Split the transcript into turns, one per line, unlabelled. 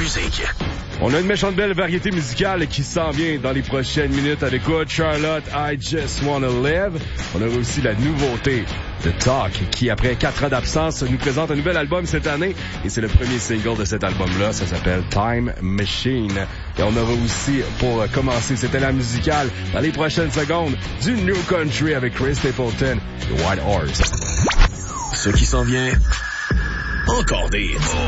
musique.
On a une méchante belle variété musicale qui s'en vient dans les prochaines minutes à l'écoute. Charlotte, I Just Wanna Live. On aura aussi la nouveauté de Talk qui, après 4 ans d'absence, nous présente un nouvel album cette année. Et c'est le premier single de cet album-là. Ça s'appelle Time Machine. Et on aura aussi, pour commencer cette élan musical, dans les prochaines secondes, du New Country avec Chris Stapleton et White Horse.
Ce qui s'en vient, encore des hits.